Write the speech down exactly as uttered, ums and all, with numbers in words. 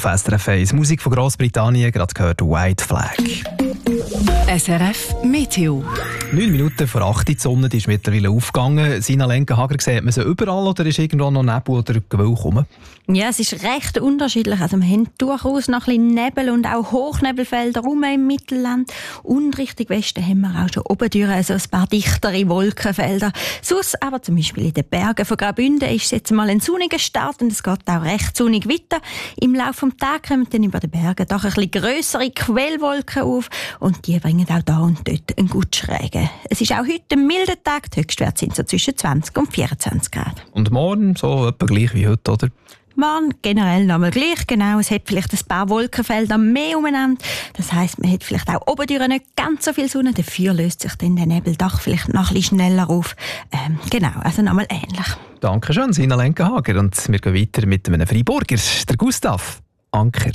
auf S R F eins. Musik von Grossbritannien, gerade gehört White Flag. S R F Meteo. Neun Minuten vor acht, die Sonne die ist mittlerweile aufgegangen. Sina Lenkenhager, sieht man sie überall oder ist irgendwo noch Nebel oder Gewölk rum? Ja, es ist recht unterschiedlich. Also wir haben durchaus noch ein bisschen Nebel und auch Hochnebelfelder rum im Mittelland. Und Richtung Westen haben wir auch schon oben durch also ein paar dichtere Wolkenfelder. Sonst aber zum Beispiel in den Bergen von Graubünden ist es jetzt mal ein sonniger Start und es geht auch recht sonnig weiter. Im Laufe des Tages kommen dann über den Bergen doch ein bisschen grössere Quellwolken auf und die bringen auch da und dort einen guten Schrägen. Es ist auch heute ein milder Tag. Die Höchstwerte sind so zwischen zwanzig und vierundzwanzig Grad. Und morgen so etwa gleich wie heute, oder? Morgen generell nochmal gleich, genau. Es hat vielleicht ein paar Wolkenfelder mehr umeinander. Das heisst, man hat vielleicht auch oben durch nicht ganz so viel Sonne. Dafür löst sich dann der Nebel doch vielleicht noch ein bisschen schneller auf. Ähm, genau, also nochmal ähnlich. Dankeschön, Sina Lenkenhager. Und wir gehen weiter mit einem Freiburger, der Gustav Anker.